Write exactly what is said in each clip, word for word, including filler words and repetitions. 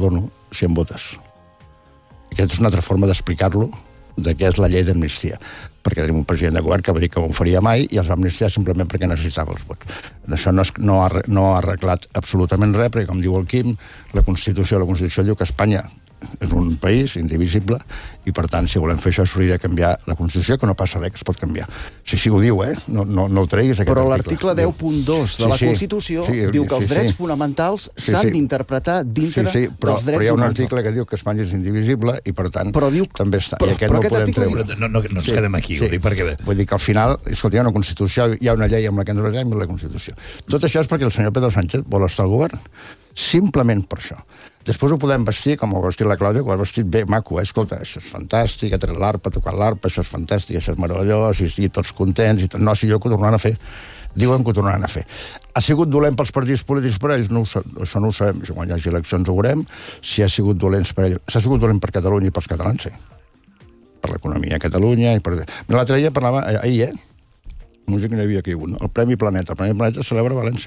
perdono si em votes. Aquesta és una altra forma d'explicar-lo, de què és la llei d'amnistia. Perquè tenim un president de govern que va dir que ho faria mai i els va amnistiar simplement perquè necessitava els vots. Això no, és, no, ha, no ha arreglat absolutament res, perquè, com diu el Quim, la Constitució, la Constitució diu que Espanya és un país indivisible i, per tant, si volem fer això, s'hauria de canviar la Constitució, que no passa res, que es pot canviar. Sí, sí, ho diu, eh? No, no, no ho treguis, aquest Però article. l'article deu punt dos de sí, la sí, Constitució sí, diu que els sí, drets sí. fonamentals Sí, s'han sí. d'interpretar dintre sí, sí, però, dels drets però hi ha un humans. article que diu que Espanya és indivisible i, per tant, però diu, també està. Però, I aquest però no aquest podem article treure. diu... No, no, no ens sí, quedem aquí, sí. Ho dic perquè... Vull dir que al final, escolta, hi ha una Constitució, hi ha una llei amb la que ens basem i la Constitució. Tot això és perquè el senyor Pedro Sánchez vol estar al govern. Simplement per això. Després ho podem vestir com ho ha vestit la Clàudia, que ho ha vestit bé, maco, eh? Escolta, això és fantàstic, ha tret l'arpa, ha tocat l'arpa, això és fantàstic, això és meravellós, i estigui tots contents, i tot. No, si jo que ho tornaran a fer. Diuen que ho tornaran a fer. Ha sigut dolent pels partits polítics per ells? No ho, això no ho sabem. Quan hi hagi eleccions ho veurem. Si ha sigut dolent per ells... S'ha sigut dolent per Catalunya i pels catalans, sí. Per l'economia a Catalunya i per... L'altre dia parlava, ahir, eh? Música n'hi havia aquí un. El Premi Planeta. El Premi Planeta es celebra a València.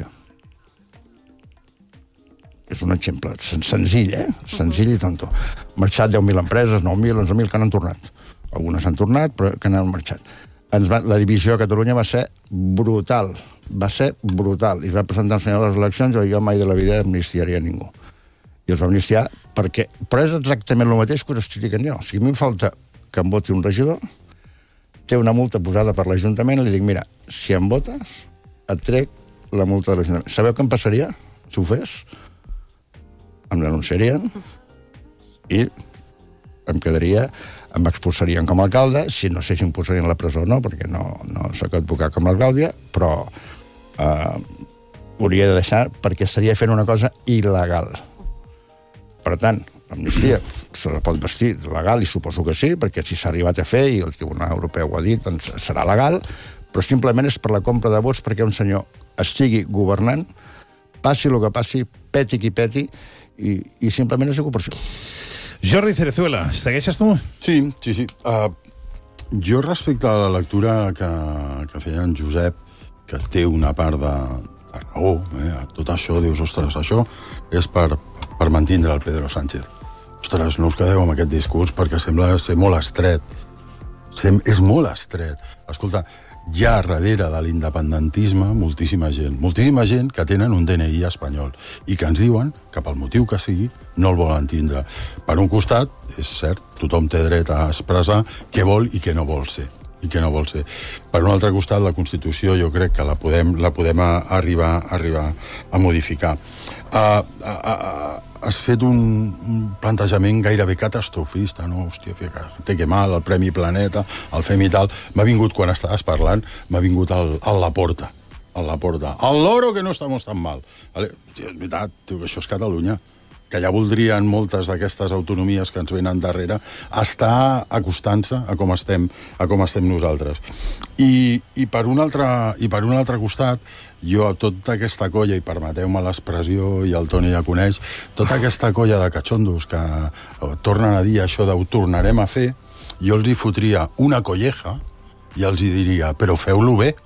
És un exemple senzill, eh? Senzill i tonto. Marxat deu mil empreses, nou mil, onze mil, que n'han tornat. Algunes han tornat, però que n'han marxat. Ens va, la divisió a Catalunya va ser brutal. Va ser brutal. I es va presentar un senyor a les eleccions i jo mai de la vida amnistiaria ningú. I els va amnistiar perquè... Però és exactament el mateix que us estic dient jo. O sigui, a mi em falta que em voti un regidor, té una multa posada per l'Ajuntament i li dic, mira, si em votes, et trec la multa de l'Ajuntament. Sabeu què em passaria si ho fes? Em denunciarien i em quedaria, em expulsarien com a alcalde, si no sé si em posarien a la presó o no, perquè no, no soc advocat com la Clàudia, però eh, hauria de deixar perquè estaria fent una cosa il·legal. Per tant, l'amnistia se la pot vestir legal, i suposo que sí, perquè si s'ha arribat a fer, i el Tribunal Europeu ho ha dit, doncs serà legal, però simplement és per la compra de vots perquè un senyor estigui governant, passi el que passi, peti qui peti, i, i simplement és per això. Jordi Cerezuela, segueixes tu? Sí, sí, sí. Uh, jo, respecte a la lectura que, que feia en Josep, que té una part de, de raó, eh, a tot això, dius, ostres, això és per, per mantindre el Pedro Sánchez. Ostres, no us quedeu amb aquest discurs perquè sembla ser molt estret. Sem és molt estret. Escolta, hi ha darrere de l'independentisme moltíssima gent, moltíssima gent que tenen un D N I espanyol i que ens diuen que pel motiu que sigui no el volen tindre. Per un costat, és cert, tothom té dret a expressar què vol i què no vol ser. i què no vol ser. Per un altre costat, la Constitució jo crec que la podem, la podem arribar, arribar a modificar. Uh, uh, uh, has fet un, un plantejament gairebé catastrofista, no? Hòstia, té que mal, el Premi Planeta, el fem i tal. M'ha vingut, quan estaves parlant, m'ha vingut el, el Laporta. El Laporta. El loro que no estamos tan mal. Vale? És veritat, tio, que això és Catalunya. Que ja voldrien moltes d'aquestes autonomies que ens venen darrere estar acostant-se a com estem, a com estem nosaltres. I, i, per un altre, i per un altre costat, jo a tota aquesta colla, i permeteu-me l'expressió, i el Toni ja coneix, tota aquesta colla de catxondos que tornen a dir això d'ho tornarem a fer, jo els hi fotria una colleja i els hi diria, però feu-lo bé.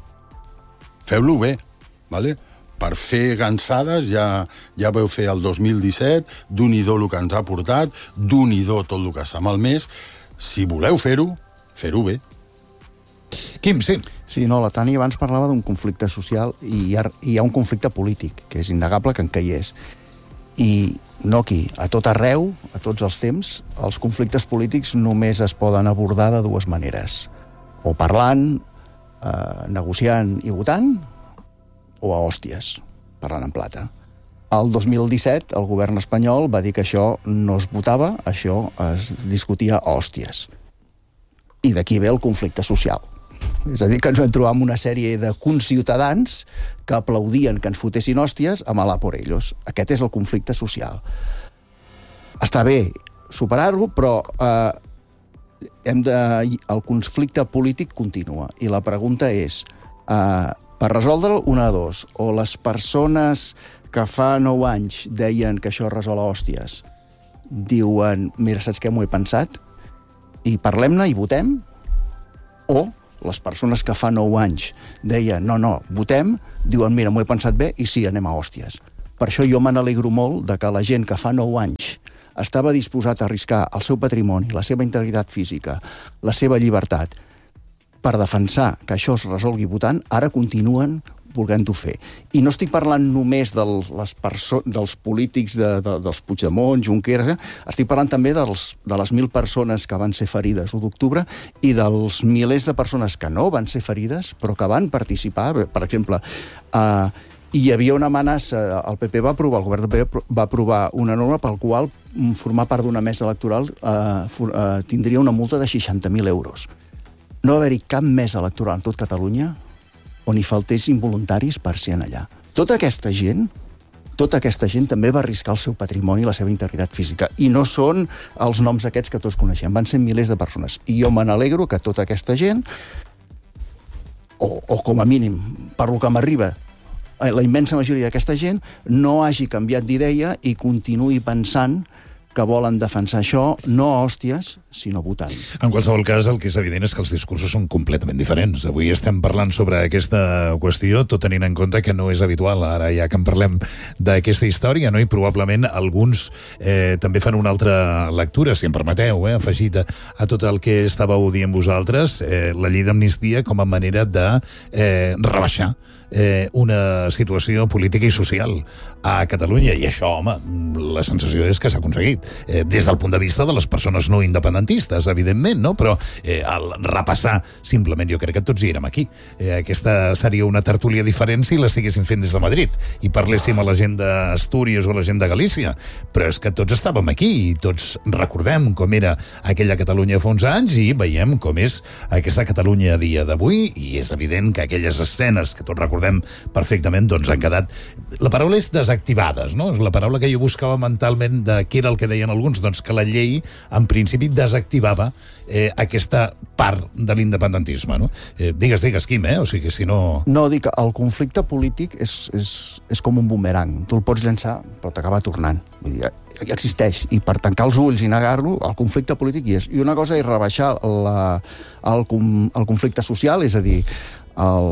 Feu-lo bé, vale? Per fer gansades ja, ja vau fer el dos mil disset, d'un-i-do el que ens ha portat, d'un-i-do tot el que s'ha malmès. Si voleu fer-ho, fer-ho bé. Quim, sí. Sí, no, la Tània abans parlava d'un conflicte social i hi ha, hi ha un conflicte polític, que és innegable que en què hi és. I no aquí, a tot arreu, a tots els temps, els conflictes polítics només es poden abordar de dues maneres. O parlant, eh, negociant i votant, o a hòsties, parlant en plata. El dos mil disset, el govern espanyol va dir que això no es votava, això es discutia a hòsties. I d'aquí ve el conflicte social. És a dir, que ens vam trobar amb una sèrie de conciutadans que aplaudien que ens fotessin hòsties a malà por ellos. Aquest és el conflicte social. Està bé superar-ho, però eh, hem de, el conflicte polític continua. I la pregunta és... Eh, per resoldre'l, una de dos. O les persones que fa nou anys deien que això es resol a hòsties diuen, mira, saps què, m'ho he pensat, i parlem-ne i votem, o les persones que fa nou anys deien, no, no, votem, diuen, mira, m'ho he pensat bé, i sí, anem a hòsties. Per això jo me n'alegro molt de que la gent que fa nou anys estava disposat a arriscar el seu patrimoni, la seva integritat física, la seva llibertat, per defensar que això es resolgui votant, ara continuen volent-ho fer. I no estic parlant només de les perso- dels polítics de, de, dels Puigdemont, Junqueras, eh? Estic parlant també dels, de les mil persones que van ser ferides l'u d'octubre i dels milers de persones que no van ser ferides, però que van participar. Per exemple, eh, hi havia una amenaça, el P P va aprovar, el govern del P P va aprovar una norma pel qual formar part d'una mesa electoral eh, for, eh, tindria una multa de seixanta mil euros. No va haver-hi cap mesa electoral en tot Catalunya on hi faltessin voluntaris per ser allà. Tota aquesta gent, tota aquesta gent també va arriscar el seu patrimoni i la seva integritat física. I no són els noms aquests que tots coneixem, van ser milers de persones. I jo me n'alegro que tota aquesta gent, o, o com a mínim, per lo que m'arriba, la immensa majoria d'aquesta gent no hagi canviat d'idea i continuï pensant que volen defensar això, no a hòsties, sinó votant. En qualsevol cas, el que és evident és que els discursos són completament diferents. Avui estem parlant sobre aquesta qüestió, tot tenint en compte que no és habitual. Ara ja que en parlem d'aquesta història, no? I probablement alguns eh, també fan una altra lectura, si em permeteu, eh, afegit a, a tot el que estàveu dient vosaltres, eh, la llei d'amnistia com a manera de eh, rebaixar Eh, una situació política i social a Catalunya, i això, home, la sensació és que s'ha aconseguit eh, des del punt de vista de les persones no independentistes, evidentment, no? Però eh, al repassar, simplement, jo crec que tots hi érem aquí. Eh, aquesta seria una tertúlia diferent si l'estiguéssim fent des de Madrid i parléssim a la gent d'Astúries o a la gent de Galícia, però és que tots estàvem aquí i tots recordem com era aquella Catalunya fa uns anys i veiem com és aquesta Catalunya a dia d'avui, i és evident que aquelles escenes que tots recordem recordem perfectament, doncs han quedat... La paraula és desactivades, no? És la paraula que jo buscava mentalment de què era el que deien alguns, doncs que la llei, en principi, desactivava eh, aquesta part de l'independentisme, no? Eh, digues, digues, Quim, eh? O sigui, si no... No, dic, el conflicte polític és, és, és com un bumerang. Tu el pots llançar, però t'acaba tornant. Vull dir, existeix, i per tancar els ulls i negar-lo, el conflicte polític hi és. I una cosa és rebaixar la, el, el conflicte social, és a dir, el...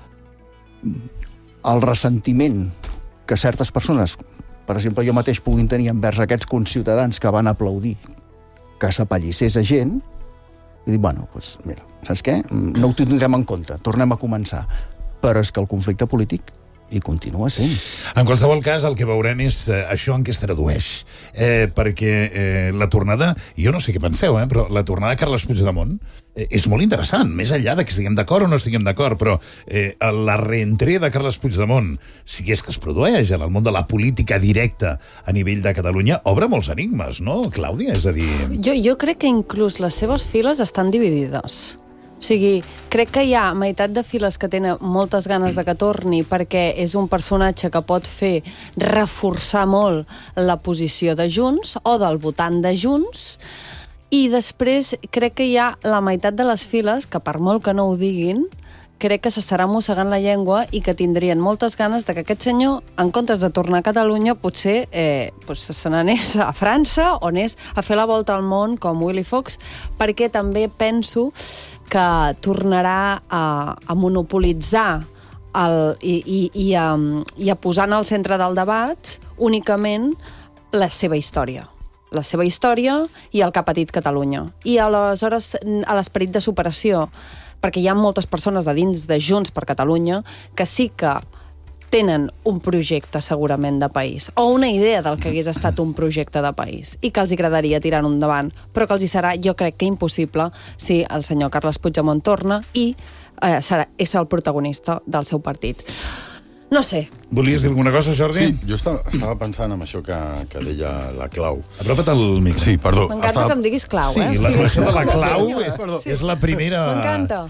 el ressentiment que certes persones, per exemple, jo mateix puguin tenir envers aquests conciutadans que van aplaudir que s'apallissés a gent, i dir, bueno, doncs, mira, saps què? No ho tindrem en compte, tornem a començar. Però és que el conflicte polític i continua sent. En qualsevol cas, el que veurem és eh, això en què es tradueix. Eh, perquè eh, la tornada, jo no sé què penseu, eh, però la tornada de Carles Puigdemont eh, és molt interessant, més enllà de que estiguem d'acord o no estiguem d'acord, però eh, la reentrée de Carles Puigdemont, si és que es produeix en el món de la política directa a nivell de Catalunya, obre molts enigmes, no, Clàudia? És a dir... Jo, jo crec que inclús les seves files estan dividides. O sigui, crec que hi ha meitat de files que tenen moltes ganes de que torni perquè és un personatge que pot fer reforçar molt la posició de Junts o del votant de Junts, i després crec que hi ha la meitat de les files que, per molt que no ho diguin, crec que s'estarà mossegant la llengua i que tindrien moltes ganes de que aquest senyor, en comptes de tornar a Catalunya, potser eh, pues se n'anés a França o anés a fer la volta al món com Willy Fox, perquè també penso que tornarà a, a monopolitzar el, i, i, i, a, i a posar en el centre del debat únicament la seva història. La seva història i el que ha patit Catalunya. I aleshores, a l'esperit de superació, perquè hi ha moltes persones de dins de Junts per Catalunya que sí que tenen un projecte segurament de país, o una idea del que hagués estat un projecte de país, i que els agradaria tirar endavant, però que els hi serà, jo crec que impossible, si el senyor Carles Puigdemont torna i eh, serà, és el protagonista del seu partit. No sé. Volies dir alguna cosa, Jordi? Sí, jo estava, estava pensant en això que, que deia la Clau. Apropa't al micro. Sí, perdó. M'encanta estava... que em diguis Clau, sí, eh? Sí, la relació de la Clau Sí. és, és la primera... M'encanta.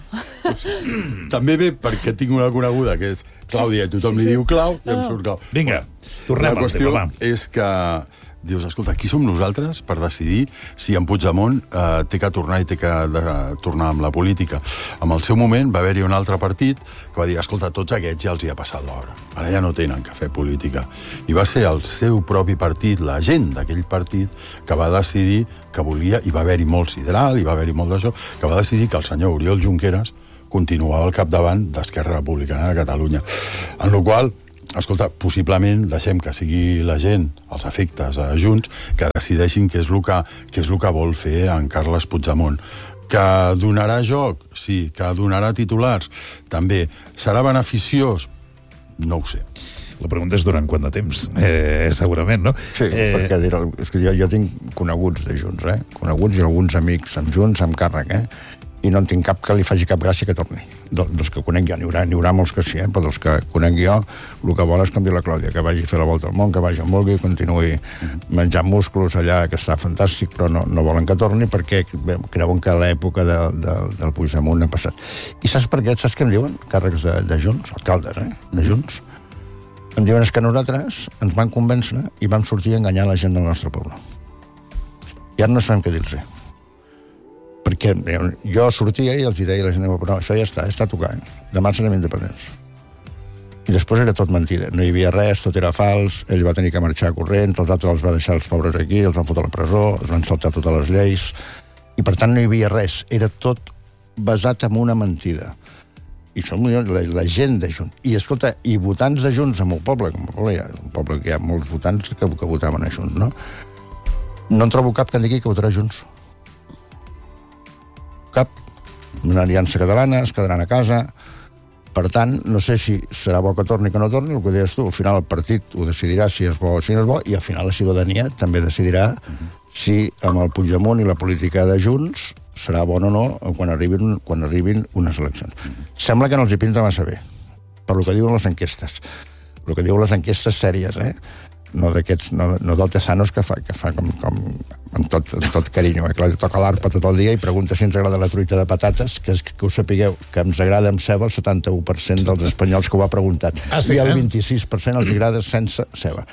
També ve perquè tinc una coneguda que és Clàudia, tothom li diu Clau i em surt Clau. Vinga, tornem La al qüestió tema, va. és que dius, escolta, qui som nosaltres per decidir si en Puigdemont eh, té que tornar i té que de, tornar amb la política? En el seu moment va haver-hi un altre partit que va dir, escolta, tots aquests ja els hi ha passat l'hora. Ara ja no tenen que fer política. I va ser el seu propi partit, la gent d'aquell partit, que va decidir que volia, i va haver-hi molt sideral, i va haver-hi molt d'això, que va decidir que el senyor Oriol Junqueras continuava al capdavant d'Esquerra Republicana de Catalunya. En la qual escolta, possiblement deixem que sigui la gent, els efectes a Junts, que decideixin què és el que, què és el que vol fer en Carles Puigdemont. Que donarà joc? Sí. Que donarà titulars? També. Serà beneficiós? No ho sé. La pregunta és durant quant de temps, eh, segurament, no? Sí, eh... perquè dirà, és que jo, jo tinc coneguts de Junts, eh? Coneguts i alguns amics amb Junts, amb càrrec, eh? I no en tinc cap que li faci cap gràcia que torni. De, dels que conec jo, n'hi haurà, n'hi haurà molts que sí, eh? Però dels que conec jo, el que vol és canviar la Clàudia, que vagi a fer la volta al món, que vagi on vulgui, continuï menjant músculs allà, que està fantàstic, però no, no volen que torni perquè bé, creuen que l'època de, de, del Puigdemont ha passat. I saps per què? Saps què em diuen? Càrrecs de, de Junts, alcaldes, eh? De Junts. Em diuen és que nosaltres ens van convèncer i vam sortir a enganyar la gent del nostre poble. I ara no sabem què dir-los. Perquè jo sortia i els deia a la gent, però això ja està, està tocat, demà serem independents. I després era tot mentida, no hi havia res, tot era fals, ell va tenir que marxar corrents, els altres els va deixar els pobres aquí, els van fotre a la presó, els van saltar totes les lleis, i per tant no hi havia res, era tot basat en una mentida. I som la, la gent de Junts. I escolta, i votants de Junts en el poble, com el poble hi ha, un poble que hi ha molts votants que, que votaven a Junts, no? No en trobo cap que en digui que votarà Junts. Cap. Una aliança catalana, es quedaran a casa. Per tant, no sé si serà bo que torni o que no torni, el que deies tu, al final el partit ho decidirà si és bo o si no és bo, i al final la ciutadania també decidirà uh-huh. si amb el Puigdemont i la política de Junts serà bon o no quan arribin, quan arribin unes eleccions. Uh-huh. Sembla que no els hi pinta massa bé, per lo que diuen les enquestes. El que diuen les enquestes sèries, eh? No d'aquests, no, no del Tesanos que fa, que fa com, com amb tot, amb tot carinyo, eh? Clar, toca l'arpa tot el dia i pregunta si ens agrada la truita de patates, que, és, que us sapigueu que ens agrada amb ceba el setanta-u per cent dels espanyols que ho ha preguntat. Ah, sí, I el eh? vint-i-sis per cent els agrada sense ceba.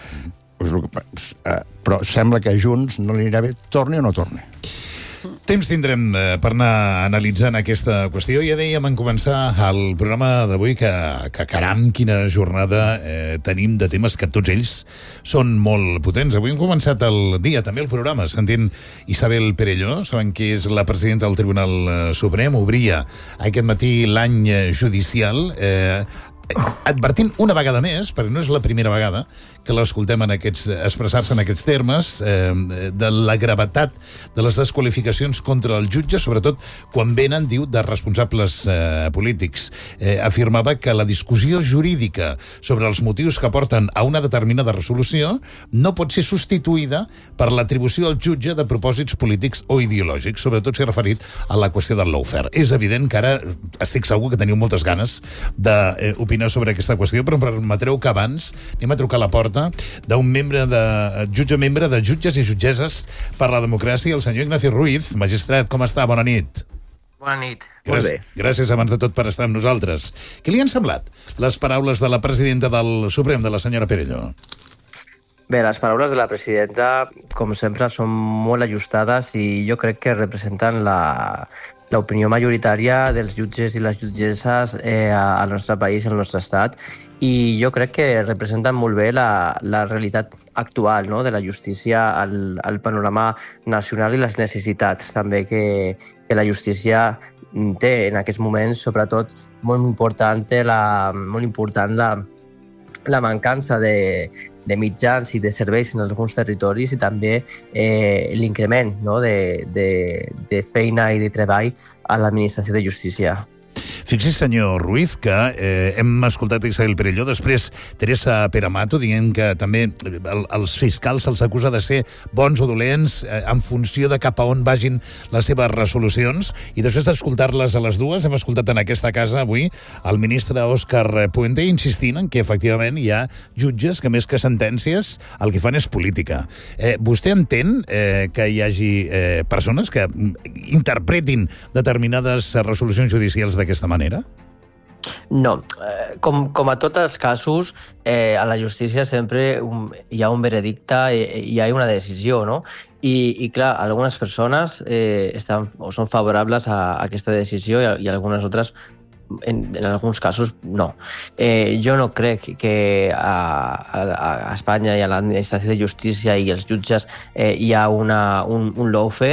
Però sembla que a Junts no li anirà bé, torni o no torni. Temps tindrem eh, per anar analitzant aquesta qüestió. Ja dèiem en començar el programa d'avui que, que caram, quina jornada eh, tenim de temes que tots ells són molt potents. Avui hem començat el dia, també el programa, sentint Isabel Perelló, saben que és la presidenta del Tribunal Suprem, obria aquest matí l'any judicial, eh, advertint una vegada més, perquè no és la primera vegada que l'escoltem en aquests, expressar-se en aquests termes, eh, de la gravetat de les desqualificacions contra el jutge, sobretot quan venen, diu, de responsables eh, polítics. Eh, afirmava que la discussió jurídica sobre els motius que porten a una determinada resolució no pot ser substituïda per l'atribució al jutge de propòsits polítics o ideològics, sobretot s'ha referit a la qüestió del lawfare. És evident que ara estic segur que teniu moltes ganes d'opinar eh, sobre aquesta qüestió, però em permetreu que abans anem a trucar a la porta d'un membre de jutge membre de Jutges i Jutgesses per la Democràcia, el senyor Ignacio Ruiz. Magistrat, com està? Bona nit. Bona nit. Gràcies, molt bé. Gràcies abans de tot per estar amb nosaltres. Què li han semblat les paraules de la presidenta del Suprem, de la senyora Perelló? Bé, les paraules de la presidenta, com sempre, són molt ajustades i jo crec que representen la... l'opinió majoritària dels jutges i les jutgesses eh, al nostre país, al nostre estat, i jo crec que representen molt bé la, la realitat actual, no?, de la justícia al, al panorama nacional i les necessitats també que, que la justícia té en aquests moments, sobretot molt important la, molt important la, la mancança de, de mitjans i de serveis en alguns territoris i també eh, l'increment, no?, de, de, de feina i de treball a l'administració de justícia. Fixi, senyor Ruiz, que eh, hem escoltat Isabel Perelló, després Teresa Peramato dient que també el, els fiscals se'ls acusa de ser bons o dolents eh, en funció de cap a on vagin les seves resolucions, i després d'escoltar-les a les dues hem escoltat en aquesta casa avui el ministre Òscar Puente insistint en que efectivament hi ha jutges que més que sentències el que fan és política. Eh, vostè entén eh, que hi hagi eh, persones que interpretin determinades resolucions judicials d'aquesta manera? No. Eh, com, com a tots els casos, eh, a la justícia sempre un, hi ha un veredicte i hi ha una decisió, no? I, i clar, algunes persones eh, estan, o són favorables a, a aquesta decisió i, i algunes altres En, en alguns casos no. Eh, jo no crec que a, a, a Espanya i a l'administració de justícia i els jutges eh, hi ha una, un, un lawfare.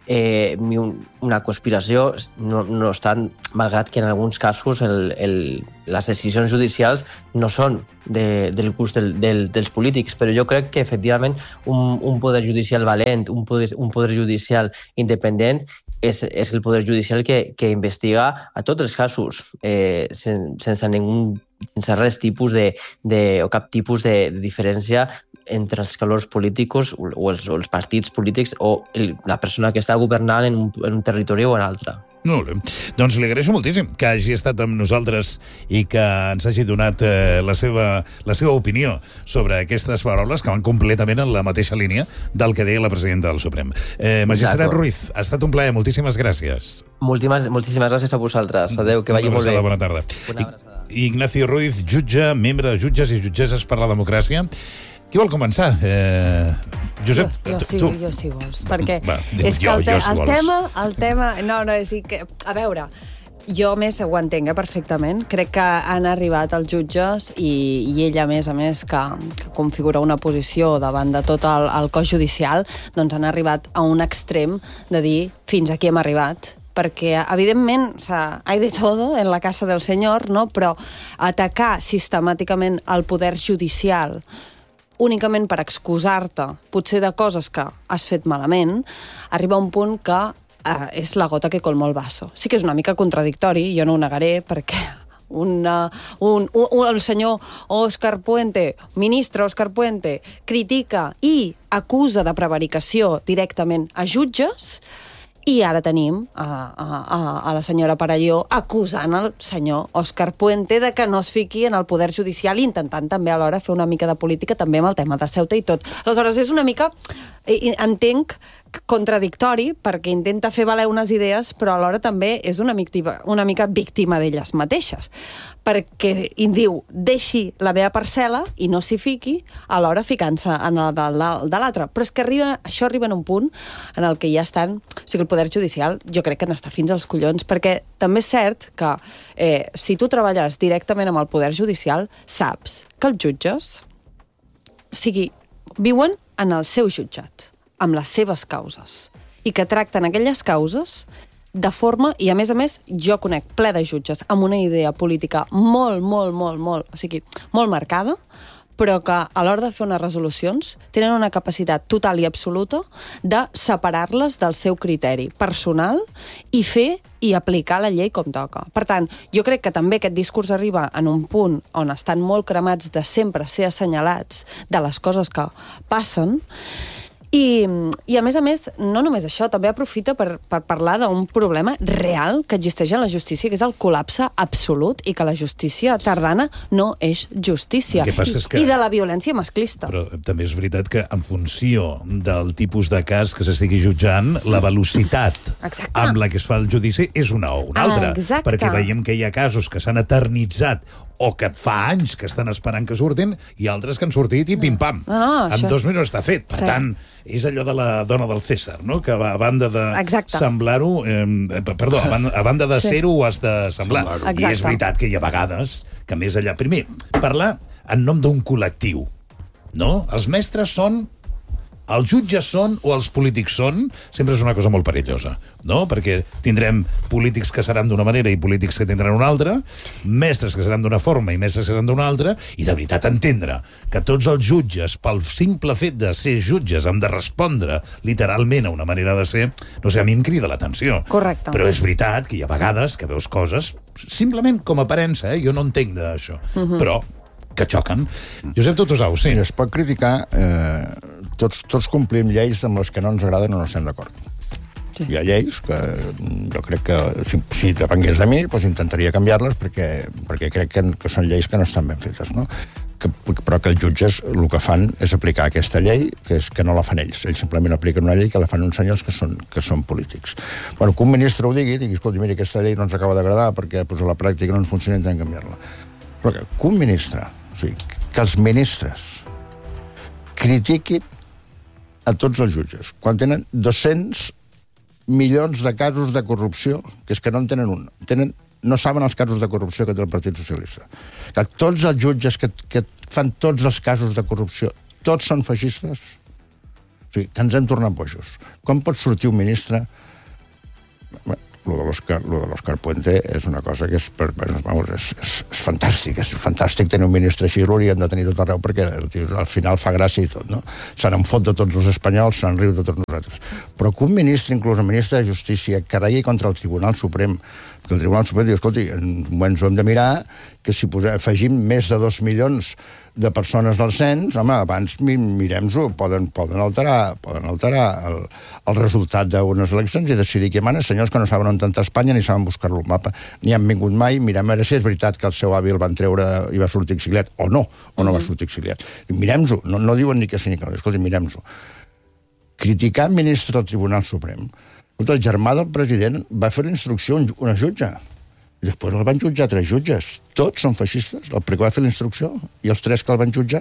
eh, ni un, una conspiració, no, no estan, malgrat que en alguns casos el, el, les decisions judicials no són de, del gust del, del, dels polítics, però jo crec que efectivament un, un poder judicial valent, un poder, un poder judicial independent és, és el poder judicial que, que investiga a tots els casos, eh, sen, sense ningú, sense res tipus de, de, o cap tipus de, de diferència entre els colors polítics o els, o els partits polítics o el, la persona que està governant en un, en un territori o en altre. Molt bé. Doncs li agraeixo moltíssim que hagi estat amb nosaltres i que ens hagi donat eh, la, seva, la seva opinió sobre aquestes paraules que van completament en la mateixa línia del que deia la presidenta del Suprem. Eh, Magistrat Ruiz, ha estat un plaer. Moltíssimes gràcies. Moltíssimes, moltíssimes gràcies a vosaltres. Adéu, que vagi molt bé. Bona tarda. Una abraçada. Ignacio Ruiz, jutge, membre de Jutges i Jutgesses per la Democràcia. Qui vol començar? Eh, Josep, jo, jo, sí, tu. jo sí vols, perquè Va, és que jo, el, te jo, si el vols. tema, el tema, no, no, és que, a veure, jo a més ho entenc eh, perfectament, crec que han arribat els jutges i, i ella a més a més que, que configura una posició davant de tot el, el cos judicial, doncs han arribat a un extrem de dir fins aquí hem arribat, perquè, evidentment, o sea, hay de todo en la casa del senyor, no? Però atacar sistemàticament el poder judicial únicament per excusar-te, potser de coses que has fet malament, arriba a un punt que eh, és la gota que colma el vaso. Sí que és una mica contradictori, jo no ho negaré, perquè una, un, un, el senyor Òscar Puente, ministre Òscar Puente, critica i acusa de prevaricació directament a jutges, i ara tenim a, a, a la senyora Perelló acusant el senyor Òscar Puente de que no es fiqui en el poder judicial, intentant també alhora fer una mica de política també amb el tema de Ceuta i tot. Aleshores, és una mica, entenc, contradictori, perquè intenta fer valer unes idees, però alhora també és una mica, una mica víctima d'elles mateixes, perquè hi diu, deixi la meva parcel·la i no s'hi fiqui, alhora ficant-se en el de, de, de l'altre. Però és que arriba, això arriba en un punt en el que ja estan... O sigui, el poder judicial jo crec que n'està fins als collons, perquè també és cert que eh, si tu treballes directament amb el poder judicial, saps que els jutges, o sigui, viuen en el seu jutjat, amb les seves causes, i que tracten aquelles causes de forma, i a més a més, jo conec ple de jutges amb una idea política molt, molt, molt, molt, o sigui, molt marcada, però que a l'hora de fer unes resolucions tenen una capacitat total i absoluta de separar-les del seu criteri personal i fer i aplicar la llei com toca. Per tant, jo crec que també aquest discurs arriba en un punt on estan molt cremats de sempre ser assenyalats de les coses que passen. I, I a més a més, no només això, també aprofita per, per parlar d'un problema real que existeix en la justícia, que és el col·lapse absolut i que la justícia tardana no és justícia. El que passa és que... I de la violència masclista. Però també és veritat que en funció del tipus de cas que s'estigui jutjant, la velocitat Exacte. amb la que es fa el judici és una o una altra. Ah, perquè veiem que hi ha casos que s'han eternitzat o que fa anys que estan esperant que surtin i altres que han sortit i pim-pam. No, no, en això... dos minuts està fet. Per sí. tant, és allò de la dona del César, no? Que a banda de Exacte. semblar-ho... Eh, perdó, a banda, a banda de sí. ser-ho ho has de semblar. I és veritat que hi ha vegades que més allà... Primer, parlar en nom d'un col·lectiu, no? Els mestres són... Els jutges són o els polítics són, sempre és una cosa molt perillosa, no? Perquè tindrem polítics que seran d'una manera i polítics que tindran una altra, mestres que seran d'una forma i mestres que seran d'una altra, i de veritat entendre que tots els jutges, pel simple fet de ser jutges, han de respondre literalment a una manera de ser, no sé, a mi em crida l'atenció. Correcte. Però és veritat que hi ha vegades que veus coses simplement com a aparença, eh? Jo no entenc d'això, uh-huh. però que xoquen. Josep Tutosau, sí. I es pot criticar... Eh, tots, tots complim lleis amb les que no ens agraden o no estem d'acord. Sí. Hi ha lleis que jo crec que, si, si depengués de mi, doncs intentaria canviar-les perquè, perquè crec que, que són lleis que no estan ben fetes, no? Que, però que els jutges el que fan és aplicar aquesta llei, que és que no la fan ells. Ells simplement apliquen una llei que la fan uns senyors que són, que són polítics. Bueno, que un ministre ho digui, digui, escolta, mira, aquesta llei no ens acaba d'agradar perquè doncs, a la pràctica no ens funciona i hem de canviar-la. Però que, que un ministre, o sigui, que els ministres critiquin a tots els jutges, quan tenen dos-cents milions de casos de corrupció, que és que no en tenen un, tenen, no saben els casos de corrupció que té el Partit Socialista. Que tots els jutges que, que fan tots els casos de corrupció, tots són feixistes. O sigui, que ens hem tornat bojos. Com pot sortir un ministre... Lo de l'Òscar, lo de l'Òscar Puente és una cosa que és, per, vamos, és, és, és fantàstic, és fantàstic tenir un ministre així, l'haurien de tenir tot arreu, perquè el tio, al final fa gràcia i tot, no? Se n'en fot de tots els espanyols, se n'en riu de tots nosaltres. Però que un ministre, inclús un ministre de Justícia, carregui contra el Tribunal Suprem, que el Tribunal Suprem diu, escolti, en un moment ho hem de mirar, que si posem, afegim més de dos milions de persones del cens, home, abans mirem-ho, poden, poden alterar, poden alterar el, el resultat d'unes eleccions i decidir què mana, senyors que no saben on entrar a Espanya ni saben buscar-lo al mapa, ni han vingut mai, mirem a veure si és veritat que el seu avi el van treure i va sortir exiliat, o no, o no va sortir exiliat. Mirem-ho, no, no diuen ni que sí ni que no, escolti, mirem-ho. Criticar el ministre del Tribunal Suprem, el germà del president va fer la instrucció a una jutge, i després el van jutjar tres jutges. Tots són feixistes, el primer que va fer la instrucció, i els tres que el van jutjar.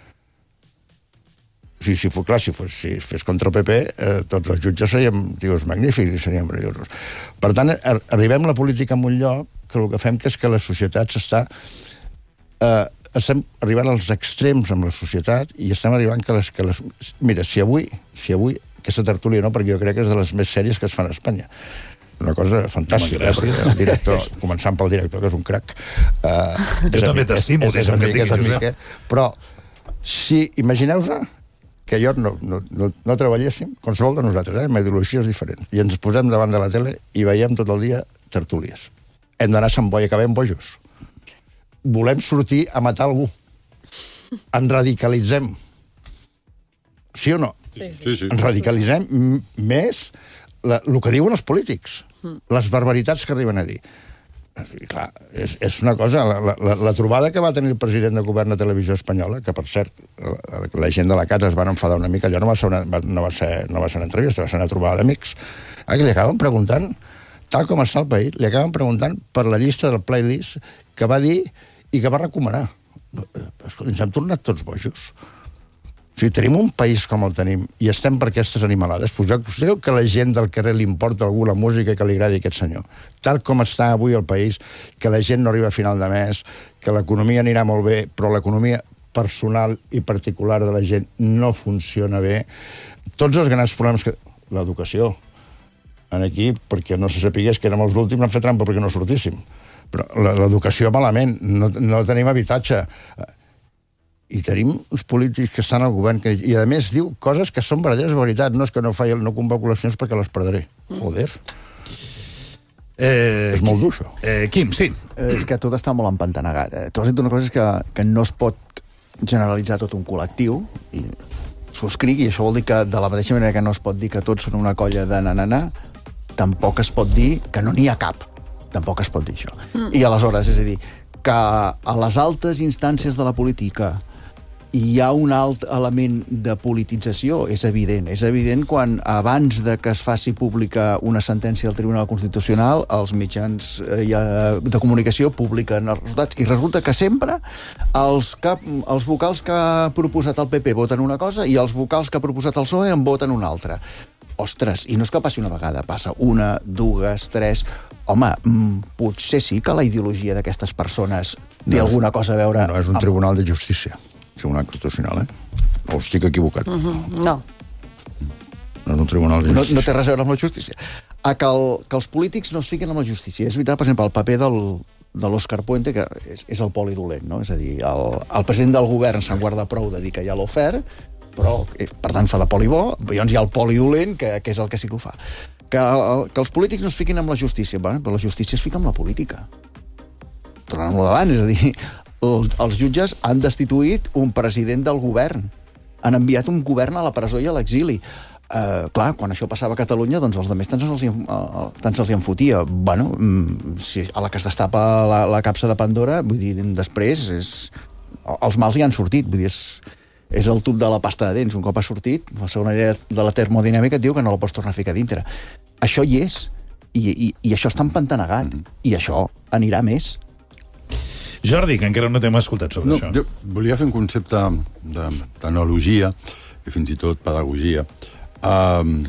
O sigui, si fos clar, si, fos, si fes contra el P P, eh, tots els jutges seríem tios magnífics i seríem meravellosos. Per tant, ar arribem a la política en un lloc que el que fem que és que la societat s'està... Eh, estem arribant als extrems amb la societat i estem arribant que les... Que les mira, si avui, si avui, aquesta tertúlia no, perquè jo crec que és de les més sèries que es fan a Espanya. Una cosa fantàstica, eh? Perquè el director, començant pel director, que és un crac. Uh, jo també t'estimo, deixa'm que et digui, Josep. Però, si imagineu-vos que jo no, no, no, no treballéssim, qualsevol de nosaltres, eh, amb ideologies diferents, i ens posem davant de la tele i veiem tot el dia tertúlies. Hem d'anar a Sant Boi, acabem bojos. Volem sortir a matar algú. Ens radicalitzem. Sí o no? Sí, sí. sí. Ens radicalitzem més la, el que diuen els polítics, les barbaritats que arriben a dir. I clar, és, és una cosa, la, la, la trobada que va tenir el president de govern de Televisió Espanyola, que per cert, la, la gent de la casa es van enfadar una mica, allò no va ser una, no va ser, no va ser una entrevista, va ser una trobada d'amics, ah, que li acaben preguntant, tal com està el país, li acaben preguntant per la llista del playlist que va dir i que va recomanar. Escolta, ens hem tornat tots bojos. O sigui, tenim un país com el tenim i estem per aquestes animalades. Poseu que a la gent del carrer li importa algú la música que li agradi a aquest senyor. Tal com està avui el país, que la gent no arriba a final de mes, que l'economia anirà molt bé, però l'economia personal i particular de la gent no funciona bé. Tots els grans problemes que... L'educació. Aquí, perquè no se sapigués que érem els últims, han fet trampa perquè no sortíssim. Però l'educació malament, no, no tenim habitatge... I tenim uns polítics que estan al govern que, i a més diu coses que són verdaderes veritat, no és que no faci no convoco eleccions perquè les perdré. Joder. Eh, és molt dur, això. Eh, Quim, sí. Eh, és que tot està molt empantanegat. Eh? Tu has dit una cosa que, que no es pot generalitzar tot un col·lectiu, i subscric, i això vol dir que de la mateixa manera que no es pot dir que tots són una colla de nanana, tampoc es pot dir que no n'hi ha cap. Tampoc es pot dir això. Mm. I aleshores, és a dir, que a les altes instàncies de la política hi ha un alt element de politització, és evident. És evident quan, abans de que es faci pública una sentència del Tribunal Constitucional, els mitjans de comunicació publiquen els resultats. I resulta que sempre els, que, els vocals que ha proposat el P P voten una cosa i els vocals que ha proposat el P S O E en voten una altra. Ostres, i no és que passi una vegada, passa una, dues, tres... Home, potser sí que la ideologia d'aquestes persones té no, alguna cosa a veure... No és un amb... tribunal de justícia. Tribunal Constitucional, eh? O estic equivocat? Uh -huh. No. No és un tribunal de justícia. No, no té res a veure amb la justícia. A que, el, que els polítics no es fiquen amb la justícia. És veritat, per exemple, el paper del, de l'Òscar Puente, que és, és el poli dolent, no? És a dir, el, el president del govern se'n guarda prou de dir que ja l'ha ofert, però, per tant, fa de poli bo, llavors hi ha el poli dolent, que, que és el que sí que ho fa. Que, el, que els polítics no es fiquin amb la justícia, bueno, però la justícia es fica amb la política. Tornant a davant, és a dir, el, els jutges han destituït un president del govern. Han enviat un govern a la presó i a l'exili. Uh, clar, quan això passava a Catalunya, doncs els altres tant se'ls uh, tant se'ls en fotia. Bueno, um, si a la que es destapa la, la capsa de Pandora, vull dir, després és, els mals hi han sortit, vull dir, és, és el tub de la pasta de dents. Un cop ha sortit, la segona llei de la termodinàmica et diu que no la pots tornar a ficar dintre. Això hi és, i, i, i això està empantanegat, mm. i això anirà més. Jordi, que encara no t'hem escoltat sobre no, això. Jo volia fer un concepte d'analogia i fins i tot pedagogia. Um,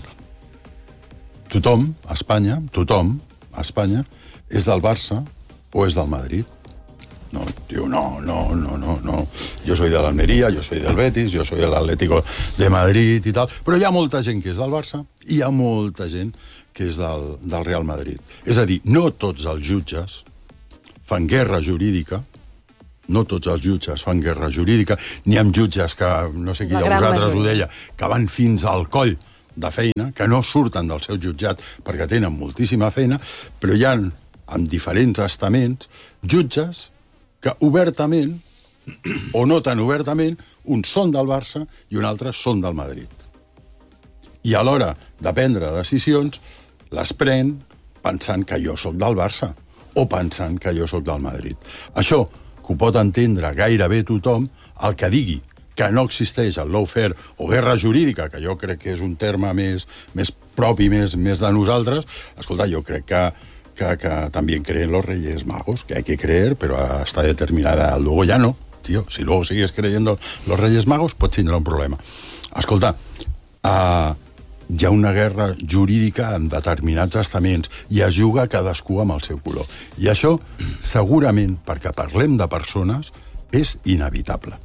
tothom a Espanya, tothom a Espanya és del Barça o és del Madrid. No, Diu, no, no, no, no, no. Jo soy de l'Almeria, jo soy del Betis, jo soy de l'Atlético de Madrid i tal. Però hi ha molta gent que és del Barça i hi ha molta gent que és del, del Real Madrid. És a dir, no tots els jutges fan guerra jurídica, no tots els jutges fan guerra jurídica, n'hi ha jutges que, no sé qui de vosaltres ho deia, que van fins al coll de feina, que no surten del seu jutjat perquè tenen moltíssima feina, però hi ha, en diferents estaments, jutges que obertament, o no tan obertament, uns són del Barça i uns altres són del Madrid. I a l'hora de prendre decisions, les pren pensant que jo sóc del Barça o pensant que jo sóc del Madrid. Això que ho pot entendre gairebé tothom, el que digui que no existeix el lawfare o guerra jurídica, que jo crec que és un terme més, més propi, més, més de nosaltres, escolta, jo crec que Que, que también creen los Reyes Magos, que hay que creer, pero está determinada. Luego ya no, tío. Si luego sigues creyendo los Reyes Magos, pues tindrà un problema. Escolta, uh, hi ha una guerra jurídica en determinats estaments i es juga cadascú amb el seu color. I això, segurament, perquè parlem de persones, és inevitable.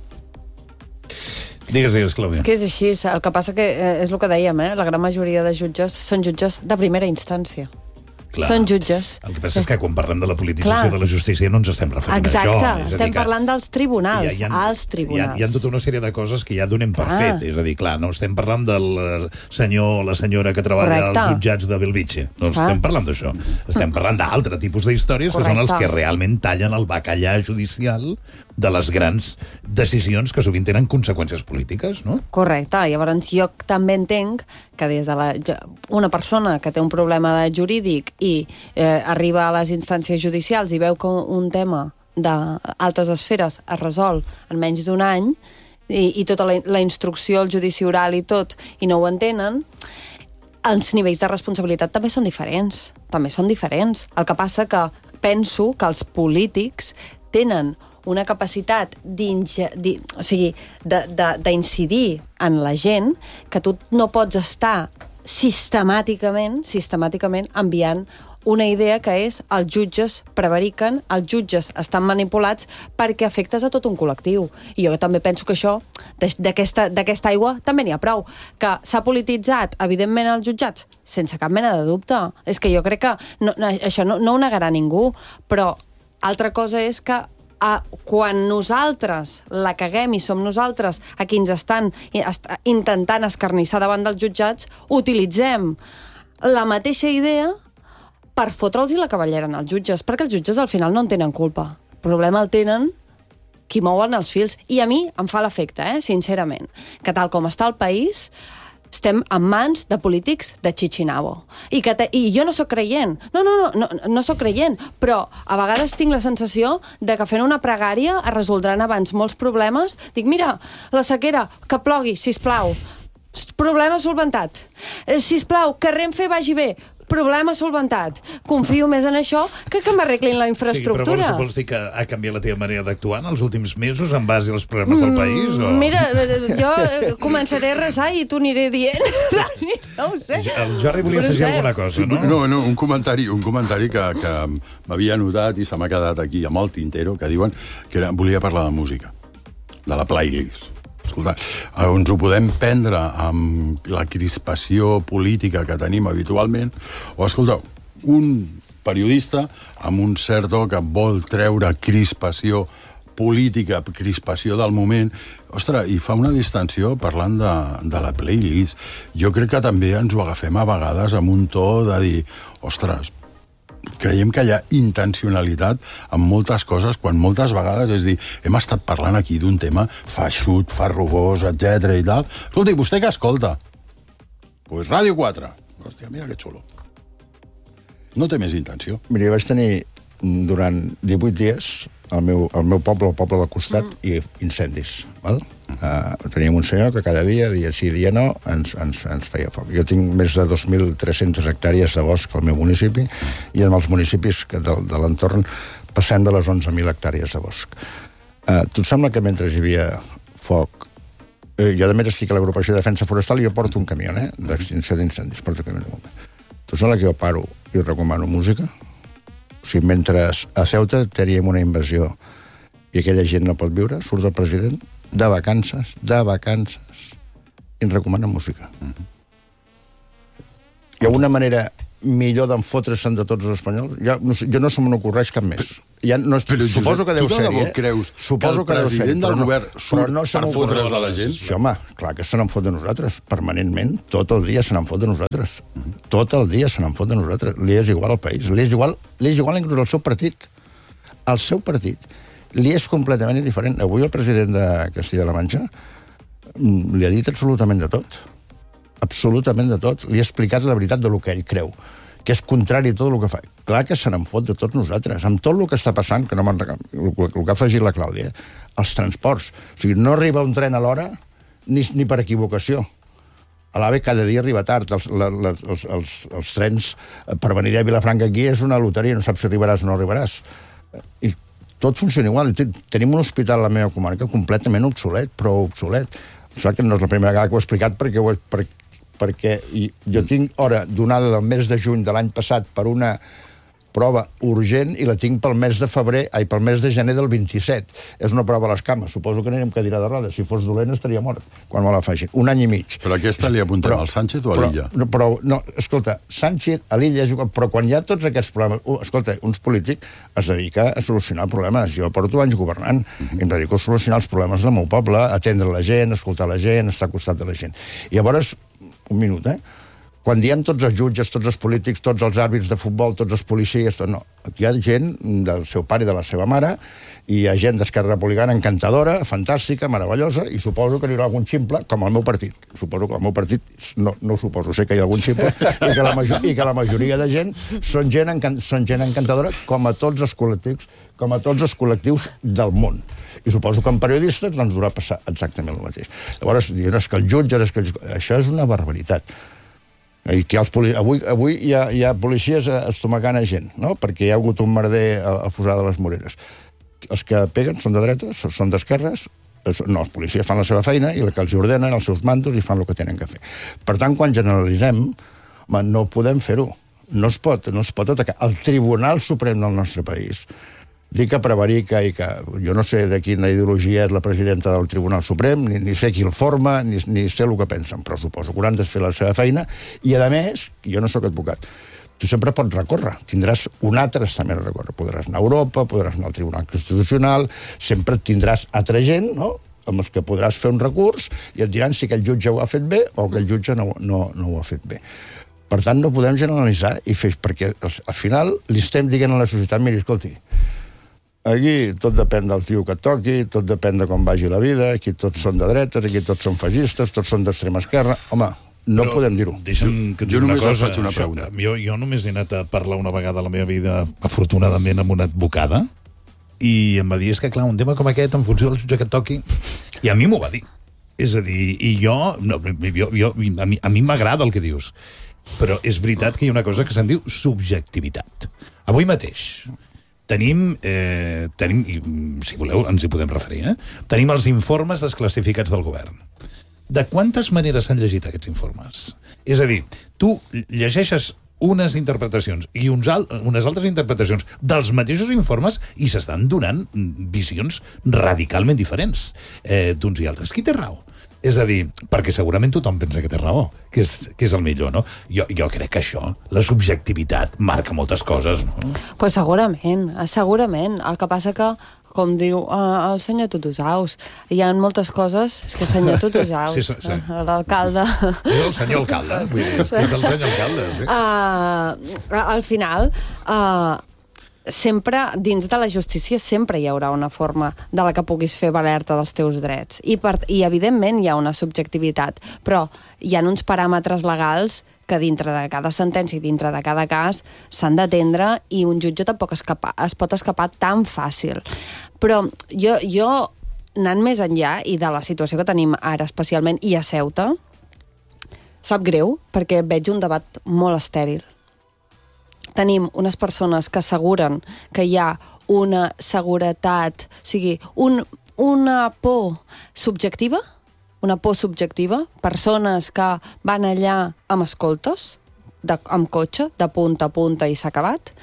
Digues, digues, Clàudia. És que és així. El que passa que eh, és el que dèiem, eh? La gran majoria de jutges són jutges de primera instància. Clar. Són jutges. El que passa és que quan parlem de la politització Clar. de la justícia no ens estem referint Exacte. a això. Exacte, estem parlant dels tribunals, hi ha, als tribunals. Hi ha, hi ha tota una sèrie de coses que ja donem per clar. fet. És a dir, clar, no estem parlant del senyor o la senyora que treballa Correcte. als jutjats de Bellvitge. No clar. estem parlant d'això. Estem parlant d'altre tipus d'històries que són els que realment tallen el bacallà judicial de les grans decisions que sovint tenen conseqüències polítiques, no? Correcte. Llavors jo també entenc que des de la, una persona que té un problema de jurídic i eh, arriba a les instàncies judicials i veu que un tema d'altres esferes es resol en menys d'un any i, i tota la, la instrucció, el judici oral i tot, i no ho entenen, els nivells de responsabilitat també són diferents. També són diferents. El que passa que penso que els polítics tenen una capacitat d'incidir o sigui, en la gent que tu no pots estar sistemàticament sistemàticament enviant una idea que és els jutges prevariquen, els jutges estan manipulats perquè afectes a tot un col·lectiu. I jo també penso que això, d'aquesta d'aquesta aigua, també n'hi ha prou. Que s'ha polititzat, evidentment, els jutjats, sense cap mena de dubte. És que jo crec que no, això no, no ho negarà ningú, però altra cosa és que a, quan nosaltres la caguem i som nosaltres a qui ens estan intentant escarnissar davant dels jutjats, utilitzem la mateixa idea per fotre'ls la cavallera als jutges, perquè els jutges al final no en tenen culpa. El problema el tenen qui mouen els fils. I a mi em fa l'efecte, eh, sincerament, que tal com està el país, estem en mans de polítics de Chichinabo. I, que te, i jo no sóc creient. No, no, no, no, no sóc creient, però a vegades tinc la sensació de que fent una pregària es resoldran abans molts problemes. Dic, mira, la sequera, que plogui, sisplau. Problema solventat. Eh, sisplau, que Renfe vagi bé. Problema solventat. Confio més en això que que m'arreglin la infraestructura. Sí, però vols dir que ha canviat la teva manera d'actuar en els últims mesos en base als problemes del país? O... Mira, jo començaré a resar i t'ho aniré dient. No ho sé. El Jordi volia afegir alguna cosa, no? No, no, un comentari, un comentari que, que m'havia notat i se m'ha quedat aquí amb el tintero, que diuen que era, volia parlar de música, de la playlist. Escolta, ens ho podem prendre amb la crispació política que tenim habitualment, o, escolta, un periodista amb un cert to que vol treure crispació política, crispació del moment, ostres, i fa una distensió parlant de, de la playlist. Jo crec que també ens ho agafem a vegades amb un to de dir, ostres, creiem que hi ha intencionalitat en moltes coses, quan moltes vegades, és dir, hem estat parlant aquí d'un tema feixut, farrugós, etcètera i tal. Escolta, i vostè què escolta? Pues Ràdio quatre. Hòstia, mira que xulo. No té més intenció. Mira, jo vaig tenir durant divuit dies al meu, al meu poble, al poble del costat, mm. i incendis, val? Uh, teníem un senyor que cada dia, dia sí, dia no, ens, ens, ens feia foc. Jo tinc més de dos mil tres-centes hectàrees de bosc al meu municipi, i en els municipis que de, de l'entorn passem de les onze mil hectàrees de bosc. Uh, tu et sembla que mentre hi havia foc, eh, jo també estic a l'agrupació de defensa forestal i jo porto un camió, eh, d'extinció d'incendis, porto un camió. Tu et sembla que jo paro i recomano música? O sigui, mentre a Ceuta teníem una invasió I aquella gent no pot viure, surt el president de vacances, de vacances, i ens recomana música. Mm-hmm. Hi ha una manera millor d'enfotre-se'n de tots els espanyols? Ja, no, jo no se me n'ocorreix cap més. Ja no és, però, Josep, suposo que deu ser, eh? creus suposo que el president del govern surt no per fotre's de la gent? Sí, home, clar que se n'en fot de nosaltres, permanentment, tot el dia se n'en fot de nosaltres. Mm-hmm. Tot el dia se n'en fot de nosaltres. Li és igual al país, li és igual, li és igual inclús al seu partit. Al seu partit li és completament indiferent. Avui el president de Castilla-La Manxa li ha dit absolutament de tot. Absolutament de tot. Li ha explicat la veritat de lo que ell creu, que és contrari a tot el que fa. Clar que se n'en fot de tots nosaltres. Amb tot el que està passant, que no me'n recam... el que ha afegit la Clàudia, els transports. O sigui, no arriba un tren a l'hora ni, ni per equivocació. A l'AVE cada dia arriba tard. Els, la, la, els, els, els trens per venir de Vilafranca aquí és una loteria, no saps si arribaràs o no arribaràs. I tot funciona igual. Tenim un hospital a la meva comarca completament obsolet, però obsolet. Em sembla que no és la primera vegada que ho he explicat perquè ho he, per, perquè jo tinc hora donada del mes de juny de l'any passat per una prova urgent i la tinc pel mes de febrer, ai, pel mes de gener del vint-i-set. És una prova a les cames. Suposo que anirem cadira de rodes. Si fos dolent estaria mort quan me la facin. Un any i mig. Però aquesta li apuntem però, al Sánchez o a l'Illa? Però, però, no, escolta, Sánchez, a l'Illa, però quan hi ha tots aquests problemes... Uh, escolta, uns polítics es dedica a solucionar problemes. Jo porto anys governant. Uh-huh. Em dedico a solucionar els problemes del meu poble, atendre la gent, escoltar la gent, estar al costat de la gent. I llavors, un minut, eh? Quan diem tots els jutges, tots els polítics, tots els àrbits de futbol, tots els policies, tot, no. Aquí hi ha gent del seu pare i de la seva mare, i hi ha gent d'Esquerra Republicana encantadora, fantàstica, meravellosa, i suposo que hi haurà algun ximple, com el meu partit. Suposo que el meu partit, no, no ho suposo, sé que hi ha algun ximple, i que la, major, i que la majoria de gent són gent, encan, són gent encantadora, com a tots els col·lectius, com a tots els col·lectius del món. I suposo que en periodistes doncs durà passar exactament el mateix. Llavors, diràs que el jutge, és que el... això és una barbaritat. I que els poli... Avui, avui hi, ha, hi ha policies estomacant a gent, no? Perquè hi ha hagut un merder a, a Fossar de les Moreres. Els que peguen són de dretes, són d'esquerres, no, els policies fan la seva feina i el que els ordenen, els seus mandos, i fan el que tenen que fer. Per tant, quan generalitzem, home, no podem fer-ho. No es pot, no es pot atacar. El Tribunal Suprem del nostre país, dic que prevarica i que jo no sé de quina ideologia és la presidenta del Tribunal Suprem, ni, ni sé qui el forma, ni, ni sé el que pensen, però suposo que hauran de fer la seva feina, i a més, jo no sóc advocat, tu sempre pots recórrer, tindràs un altre testament a recórrer, podràs anar a Europa, podràs anar al Tribunal Constitucional, sempre tindràs altra gent, no?, amb els que podràs fer un recurs, i et diran si aquell jutge ho ha fet bé o aquell jutge no, no, no ho ha fet bé. Per tant, no podem generalitzar, i fer, perquè al final li estem dient a la societat, miri, escolti, aquí tot depèn del tio que et toqui, tot depèn de com vagi la vida, aquí tots són de dretes, aquí tots són feixistes, tots són d'extrema esquerra. Home, no però podem dir-ho. Deixa'm que et digui una cosa. Faig una pregunta. Jo, jo només he anat a parlar una vegada a la meva vida, afortunadament, amb una advocada, i em va dir, és que clar, un tema com aquest, en funció del jutge que et toqui, i a mi m'ho va dir. És a dir, i jo, no, jo, jo a mi, a mi m'agrada el que dius, però és veritat que hi ha una cosa que se'n diu subjectivitat. Avui mateix tenim, eh, tenim i, si voleu ens hi podem referir, eh? Tenim els informes desclassificats del govern. De quantes maneres s'han llegit aquests informes? És a dir, tu llegeixes unes interpretacions i uns al unes altres interpretacions dels mateixos informes i s'estan donant visions radicalment diferents eh, d'uns i altres. Qui té raó? És a dir, perquè segurament tothom pensa que té raó, que és, que és el millor, no? Jo, jo crec que això, la subjectivitat, marca moltes coses, no? Pues segurament, segurament. El que passa que, com diu uh, el senyor Tutusaus, hi ha moltes coses... És que el senyor Tutusaus, sí, sí, sí. l'alcalde... És el senyor alcalde, vull dir, és que és el senyor alcalde, sí. Uh, al final... Uh, sempre, dins de la justícia, sempre hi haurà una forma de la que puguis fer valer-te dels teus drets. I, per, I, evidentment, hi ha una subjectivitat, però hi ha uns paràmetres legals que dintre de cada sentència i dintre de cada cas s'han d'atendre i un jutge tampoc escapa, es pot escapar tan fàcil. Però jo, jo, anant més enllà, i de la situació que tenim ara especialment, i a Ceuta, sap greu, perquè veig un debat molt estèril. Tenim unes persones que asseguren que hi ha una seguretat, o sigui, un, una por subjectiva, una por subjectiva, persones que van allà amb escoltes, de, amb cotxe, de punta a punta i s'ha acabat,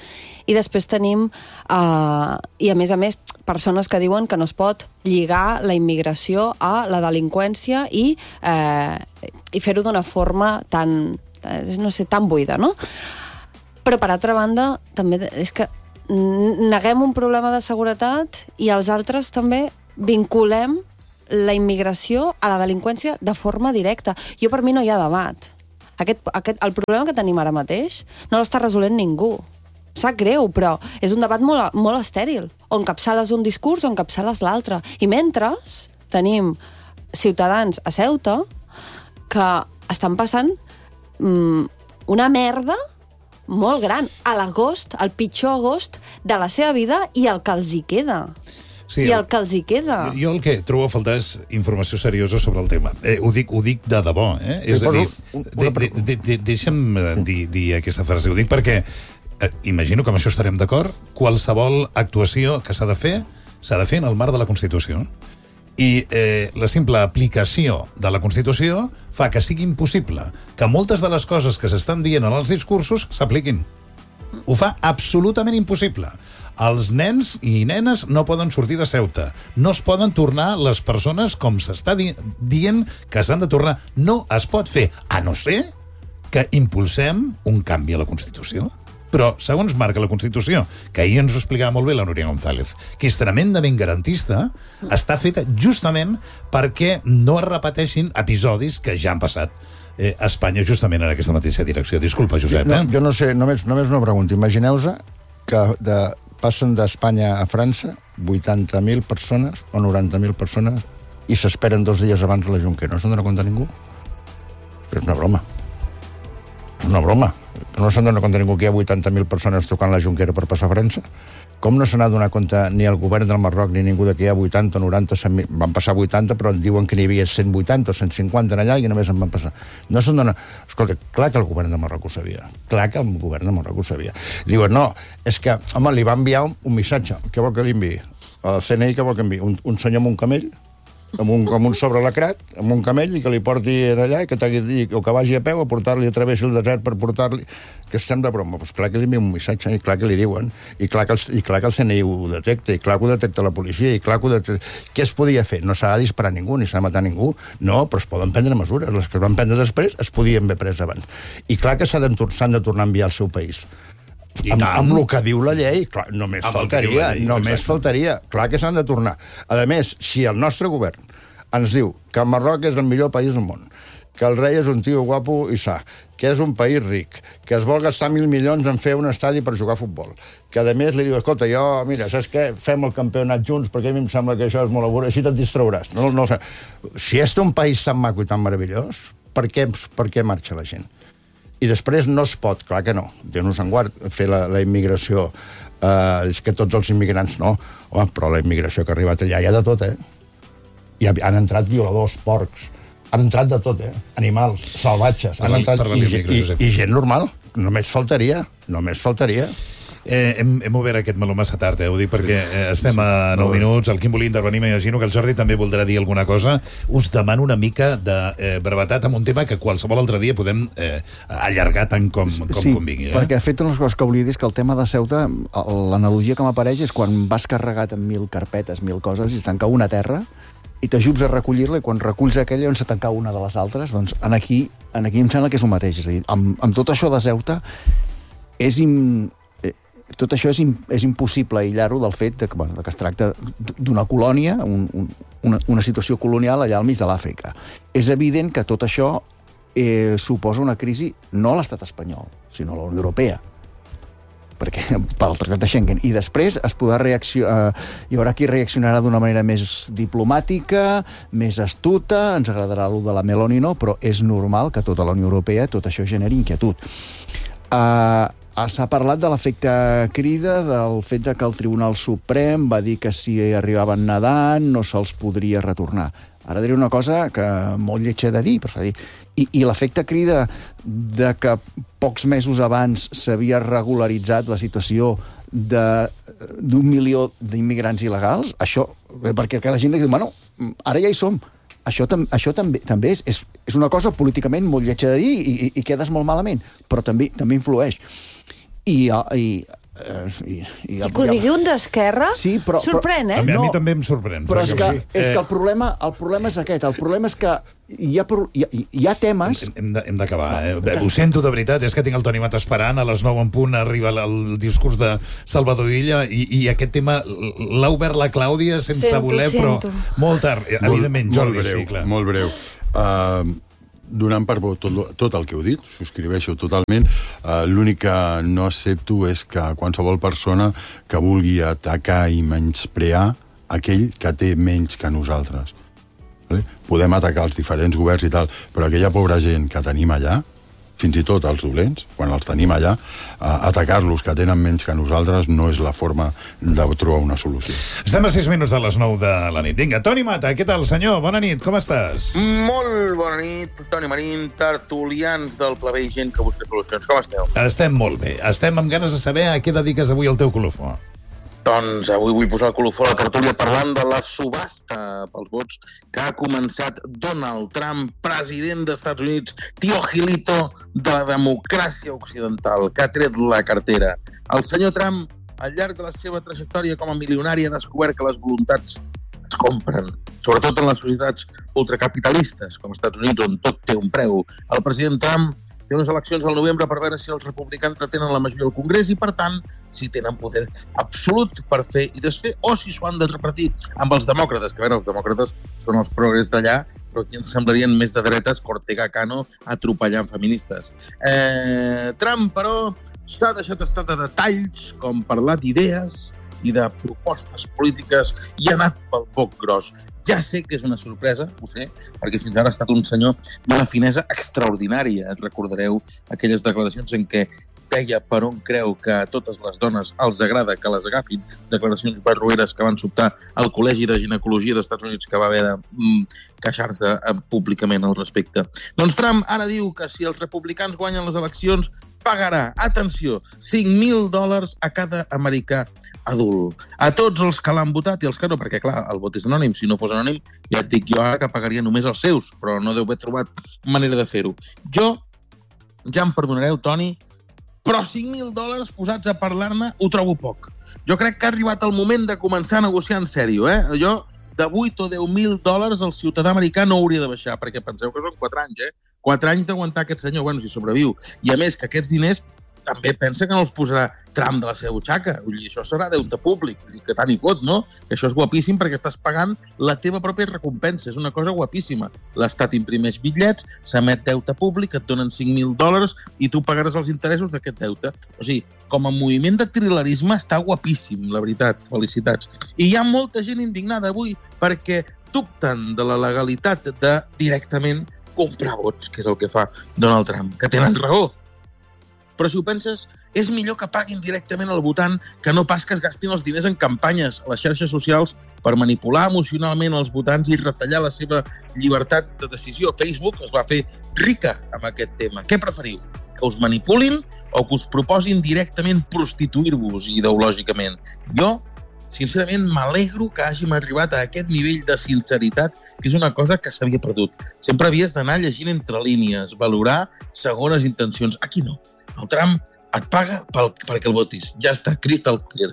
i després tenim, uh, i a més a més, persones que diuen que no es pot lligar la immigració a la delinqüència i, eh, i fer-ho d'una forma tan, no sé, tan buida, no? Però, per altra banda, també és que neguem un problema de seguretat i els altres també vinculem la immigració a la delinqüència de forma directa. Jo, per mi, no hi ha debat. Aquest, aquest, el problema que tenim ara mateix no l'està resolent ningú. Sap greu, però és un debat molt, molt estèril. O encapçales un discurs o encapçales l'altre. I mentre tenim ciutadans a Ceuta que estan passant mm, una merda molt gran. A l'agost, el pitjor agost de la seva vida i el que els hi queda. Sí, I el que els hi queda. Jo el que trobo a faltar és informació seriosa sobre el tema. Eh, ho, dic, ho dic de debò. Eh? És a dir, de, de, de, de, deixa'm dir, dir aquesta frase. Ho dic perquè eh, imagino que amb això estarem d'acord. Qualsevol actuació que s'ha de fer, s'ha de fer en el marc de la Constitució. I eh, la simple aplicació de la Constitució fa que sigui impossible que moltes de les coses que s'estan dient en els discursos s'apliquin. Ho fa absolutament impossible. Els nens i nenes no poden sortir de Ceuta. No es poden tornar les persones com s'està di dient que s'han de tornar. No es pot fer, a no ser que impulsem un canvi a la Constitució. Però, segons marca la Constitució, que ahir ens ho explicava molt bé la Núria González, que és tremendament garantista, està feta justament perquè no es repeteixin episodis que ja han passat eh, a Espanya justament en aquesta mateixa direcció. Disculpa, Josep. No, eh? jo no sé, només, només una pregunta. Imagineu-vos que de, passen d'Espanya a França vuitanta mil persones o noranta mil persones i s'esperen dos dies abans a la Junquera. No se'n dona compte ningú? És una broma. És una broma. No se'n dona compte ningú que hi ha vuitanta mil persones tocant la Junquera per passar a França? Com no se n'ha donat compte ni el govern del Marroc ni ningú de que hi ha vuitanta, noranta, cent mil... Van passar vuitanta, però diuen que n'hi havia cent vuitanta o cent cinquanta allà i només en van passar. No se'n dona... Escolta, clar que el govern de Marroc ho sabia. Clar que el govern de Marroc ho sabia. Diuen, no, és que, home, li va enviar un, un missatge. Què vol que li enviï? El C N I què vol que enviï? Un, un senyor amb un camell? Amb un, amb un sobre lacrat, amb un camell, i que li porti allà, i que, o que vagi a peu a portar-li, a través del desert per portar-li... Que estem de broma. Pues clar que li envia un missatge, i clar que li diuen, i clar que, el, i clar que el C N I ho detecta, i clar que ho detecta la policia, i clar que ho detecta... Què es podia fer? No s'ha de disparar ningú, ni s'ha de matar ningú. No, però es poden prendre mesures. Les que es van prendre després es podien haver pres abans. I clar que s'han de, de tornar a enviar al seu país. Amb, amb el que diu la llei, clar, només amb faltaria, llei, només exacte. faltaria. Clar que s'han de tornar. A més, si el nostre govern ens diu que el Marroc és el millor país del món, que el rei és un tio guapo i sa, que és un país ric, que es vol gastar mil milions en fer un estadi per jugar a futbol, que a més li diu, escolta, jo, mira, saps què? Fem el campionat junts, perquè a mi em sembla que això és molt avorrit, així te'n distrauràs. No, no, si és un país tan maco i tan meravellós, per què, per què marxa la gent? I després no es pot, clar que no, Déu-nos en guard, fer la, la immigració, eh, és que tots els immigrants no, home, però la immigració que ha arribat allà hi ha de tot, eh? I han entrat violadors, porcs, han entrat de tot, eh? Animals, salvatges, han entrat, i, i, i gent normal, només faltaria, només faltaria. Eh, hem, hem obert aquest meló massa tard, eh? Ho dic perquè eh, estem a nou minuts, el Quim volia intervenir, m'imagino que el Jordi també voldrà dir alguna cosa. Us demano una mica de eh, brevetat amb un tema que qualsevol altre dia podem eh, allargar tant com, com sí, convingui. Eh? Perquè fet unes coses que volia dir és que el tema de Ceuta, l'analogia que m'apareix és quan vas carregat amb mil carpetes, mil coses, i es tanca una terra, i t'ajups a recollir-la, i quan reculls aquella on se tanca una de les altres, doncs en aquí, en aquí em sembla que és el mateix. És a dir, amb, amb tot això de Ceuta, és im, eh, tot això és, im, és impossible aïllar-ho del fet de que, bueno, de que es tracta d'una colònia, un, un, una, una situació colonial allà al mig de l'Àfrica. És evident que tot això eh, suposa una crisi no a l'estat espanyol, sinó a la Unió Europea, perquè per al tractat de Schengen. I després es podrà reaccionar, eh, hi haurà qui reaccionarà d'una manera més diplomàtica, més astuta, ens agradarà el de la Meloni no, però és normal que tota la Unió Europea tot això generi inquietud. Eh, S'ha parlat de l'efecte crida, del fet de que el Tribunal Suprem va dir que si arribaven nedant no se'ls podria retornar. Ara diré una cosa que molt lletja de dir, però s'ha dit. I, i l'efecte crida de que pocs mesos abans s'havia regularitzat la situació d'un milió d'immigrants il·legals, això, perquè la gent li diu, bueno, ara ja hi som. Això, tam això també, també és, és, és una cosa políticament molt lletja de dir i, i, i quedes molt malament, però també, també influeix. I, i Eh, i, i, I que ho digui un d'esquerra, sí, però, sorprèn, eh? A mi, a mi No, també em sorprèn. Però és que, sí. és que Eh, el problema, el problema és aquest. El problema és que hi ha, pro- hi ha, hi ha temes... Hem de- hem d'acabar. Eh? Ho sento de veritat, és que tinc el Toni Mata esperant, a les nou en punt arriba el, el discurs de Salvador Illa i, i aquest tema l'ha obert la Clàudia sense Sento, voler, sento. però molt tard. Evidentment, molt, Jordi, molt breu, sí, clar. molt breu. Uh, donant per bo tot, lo- tot el que heu dit, subscriveixo totalment, uh, l'únic que no accepto és que qualsevol persona que vulgui atacar i menysprear aquell que té menys que nosaltres. Vale? Podem atacar els diferents governs i tal, però aquella pobra gent que tenim allà, fins i tot els dolents, quan els tenim allà, uh, atacar-los que tenen menys que nosaltres no és la forma de trobar una solució. Estem a sis minuts de les nou de la nit. Vinga, Toni Mata, què tal, senyor? Bona nit, com estàs? Molt bona nit, Toni Marín, tertulians del Pla B i gent que busca solucions. Com esteu? Estem molt bé. Estem amb ganes de saber a què dediques avui el teu colofó. Doncs avui vull posar el colofó a la tertúlia parlant de la subhasta pels vots que ha començat Donald Trump, president dels Estats Units, tio Gilito de la democràcia occidental, que ha tret la cartera. El senyor Trump, al llarg de la seva trajectòria com a milionari, ha descobert que les voluntats es compren, sobretot en les societats ultracapitalistes, com els Estats Units, on tot té un preu. El president Trump té unes eleccions al novembre per veure si els republicans retenen la majoria del Congrés i, per tant, si tenen poder absolut per fer i desfer, o si s'ho han de repartir amb els demòcrates, que a veure, els demòcrates són els progres d'allà, però aquí ens semblarien més de dretes que Ortega Cano atropellant feministes. Eh, Trump, però, s'ha deixat estar de detalls, com parlar d'idees i de propostes polítiques, i ha anat pel poc gros. Ja sé que és una sorpresa, ho sé, perquè fins ara ha estat un senyor d'una finesa extraordinària. Et recordareu aquelles declaracions en què deia per on creu que a totes les dones els agrada que les agafin, declaracions barroeres que van sobtar al Col·legi de Ginecologia dels Estats Units, que va haver de mm, queixar-se eh, públicament al respecte. Doncs Trump ara diu que si els republicans guanyen les eleccions pagarà, atenció, cinc mil dòlars a cada americà adult. A tots els que l'han votat i els que no, perquè clar, el vot és anònim, si no fos anònim, ja et dic jo ara que pagaria només els seus, però no deu haver trobat manera de fer-ho. Jo, ja em perdonareu, Toni, però cinc mil dòlars posats a parlar-ne ho trobo poc. Jo crec que ha arribat el moment de començar a negociar en sèrio, eh? Jo, de vuit o deu mil dòlars el ciutadà americà no hauria de baixar, perquè penseu que són quatre anys, eh? quatre anys d'aguantar aquest senyor, bueno, si sobreviu. I a més, que aquests diners també pensa que no els posarà Trump de la seva butxaca. Vull dir, això serà deute públic. Vull dir, que tant hi fot, no? Que això és guapíssim perquè estàs pagant la teva pròpia recompensa. És una cosa guapíssima. L'Estat imprimeix bitllets, s'emet deute públic, et donen cinc mil dòlars i tu pagaràs els interessos d'aquest deute. O sigui, com a moviment de trilerisme està guapíssim, la veritat. Felicitats. I hi ha molta gent indignada avui perquè dubten de la legalitat de directament comprar vots, que és el que fa Donald Trump, que tenen raó. Però si ho penses, és millor que paguin directament al votant que no pas que es gastin els diners en campanyes a les xarxes socials per manipular emocionalment els votants i retallar la seva llibertat de decisió. Facebook es va fer rica amb aquest tema. Què preferiu? Que us manipulin o que us proposin directament prostituir-vos ideològicament? Jo, sincerament, m'alegro que hàgim arribat a aquest nivell de sinceritat, que és una cosa que s'havia perdut. Sempre havies d'anar llegint entre línies, valorar segones intencions. Aquí no. El Trump et paga pel, perquè el votis. Ja està, crystal clear.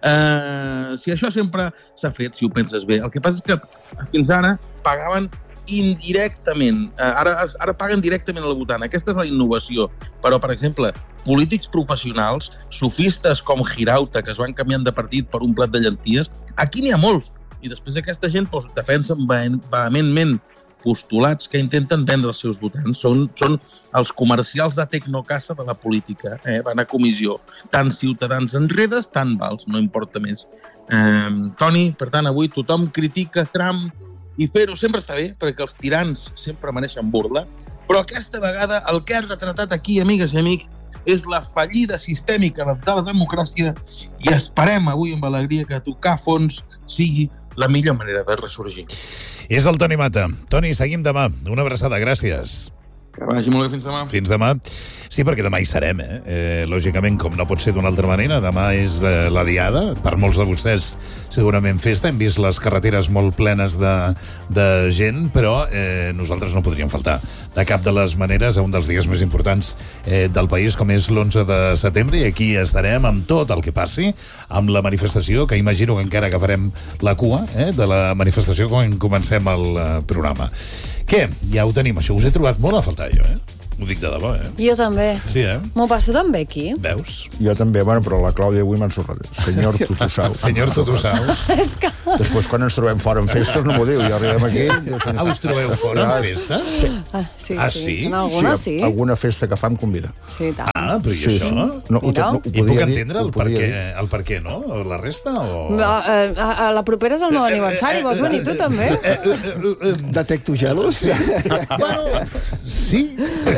Uh, si això sempre s'ha fet, si ho penses bé, el que passa és que fins ara pagaven indirectament. Uh, ara, ara paguen directament al votant. Aquesta és la innovació. Però, per exemple, polítics professionals, sofistes com Girauta, que es van canviant de partit per un plat de llenties, aquí n'hi ha molts. I després aquesta gent doncs, defensen vehementment postulats que intenten vendre els seus votants. Són, són els comercials de tecnocassa de la política. Eh? Van a comissió. Tant ciutadans enredes, tant vals. No importa més. Eh, Toni, per tant, avui tothom critica Trump i fer-ho sempre està bé, perquè els tirans sempre mereixen burla. Però aquesta vegada el que ha retratat aquí, amigues i amics, és la fallida sistèmica de la democràcia i esperem avui amb alegria que tocar fons sigui la millor manera de ressorgir. És el Toni Mata. Toni, seguim demà. Una abraçada, gràcies. Que vagi molt bé, fins demà. Fins demà. Sí, perquè demà hi serem, eh? eh lògicament, com no pot ser d'una altra manera, demà és eh, la diada. Per molts de vostès, segurament festa. Hem vist les carreteres molt plenes de, de gent, però eh, nosaltres no podríem faltar de cap de les maneres a un dels dies més importants eh, del país, com és l'onze de setembre, i aquí estarem amb tot el que passi, amb la manifestació, que imagino que encara agafarem la cua eh, de la manifestació quan comencem el eh, programa. Què? Ja ho tenim, això. Us he trobat molt a faltar, jo, eh? Ho dic de debò, eh? Jo també. Sí, eh? M'ho passo també aquí. Veus? Jo també, bueno, però la Clàudia avui m'ha ensorrat. Senyor Tutusaus. Senyor Tutusaus. És que... Després, quan ens trobem fora en festes, no m'ho diu. Ja arribem aquí... Ah, us trobeu fora en festes? Sí. Ah, sí, Ah, sí? sí? En alguna sí. Sí, alguna festa que fa em convida. Sí, tant. Ah, però i Sí, això? sí. No, ho, Mira. no, ho I puc podia dir, entendre el ho per podia què, dir. el per què, no? La resta, o...? A, a, a la propera és el meu aniversari, vols venir tu també? Detecto gelos? Bueno, sí.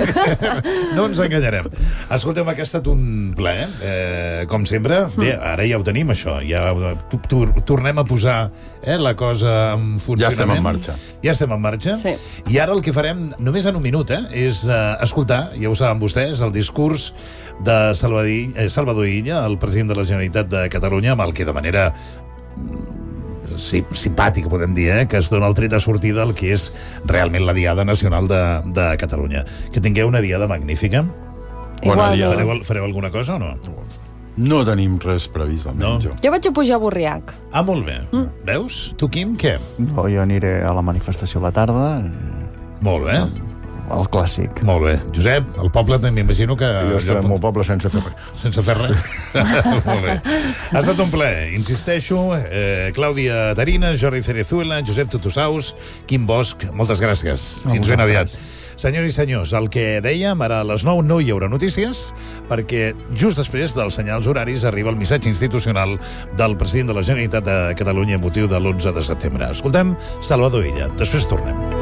No ens enganyarem. Escolteu, que ha estat un plaer, eh, com sempre. Bé, ara ja ho tenim, això. Ja tu- tu- tornem a posar eh, la cosa en funcionament. Ja estem en marxa. Ja estem en marxa. Sí. I ara el que farem, només en un minut, eh, és eh, escoltar, ja ho saben vostès, el discurs de Salvador, eh, Salvador Illa, el president de la Generalitat de Catalunya, amb el que de manera sí, simpàtica, podem dir, eh, que es dona el tret de sortida al que és realment la Diada Nacional de, de Catalunya. Que tingueu una diada magnífica. Bona Igual. diada. Fareu, fareu alguna cosa o no? No tenim res previst, almenys No. jo. Jo vaig a pujar a Borriac. Ah, molt bé. Mm. Veus? Tu, Quim, què? No, jo aniré a la manifestació a la tarda, Molt bé. el clàssic. Molt bé. Josep, el poble m'imagino que... Jo estaré al meu poble sense fer res. Sense fer res. Molt bé. Ha estat un plaer, insisteixo. Eh, Clàudia Tarina, Jordi Cerezuela, Josep Tutusaus, Quim Bosch, moltes gràcies. A Fins ben aviat. vosaltres. Senyors i senyors, el que dèiem, ara a les nou no hi haurà notícies, perquè just després dels senyals horaris arriba el missatge institucional del president de la Generalitat de Catalunya amb motiu de l'onze de setembre. Escoltem Salvador Illa. Després tornem.